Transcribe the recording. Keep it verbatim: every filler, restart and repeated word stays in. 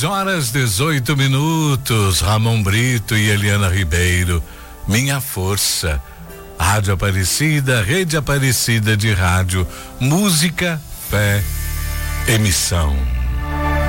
dezesseis horas, dezoito minutos. Ramon Brito e Eliana Ribeiro. Minha Força. Rádio Aparecida, Rede Aparecida de Rádio. Música, fé, emissão.